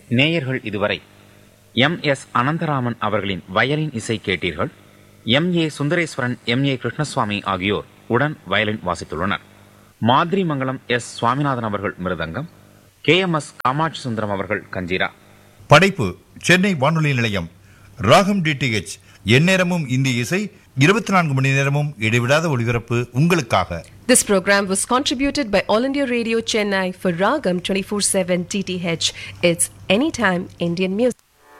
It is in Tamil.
நேயர்கள் இதுவரை எம்.எஸ். அனந்தராமன் அவர்களின் வயலின் இசை கேட்டீர்கள். எம்.ஏ. சுந்தரேஸ்வரன், எம்.ஏ. கிருஷ்ணசுவாமி ஆகியோர் உடன் வயலின் வாசித்துள்ளனர். மாதிரிமங்கலம் எஸ். சுவாமிநாதன் அவர்கள் மிருதங்கம், கே.எம்.எஸ். காமாட்சி சுந்தரம் அவர்கள் கஞ்சிரா. படைப்பு சென்னை வானொலி நிலையம். ராகம் டிடிஎச், எந்நேரமும் இந்திய இசை, 24 மணி நேரமும் இடைவிடாத ஒளிபரப்பு உங்களுக்காக. This program was contributed by All India Radio Chennai for Ragam 24/7 DTH. It's anytime Indian music.